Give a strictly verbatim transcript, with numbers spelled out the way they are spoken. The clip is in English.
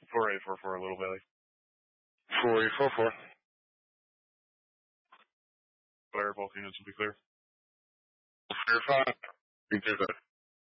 four eight four four, Little Valley. four eight four four. Clear, both units will be clear. Clear five. Be clear five.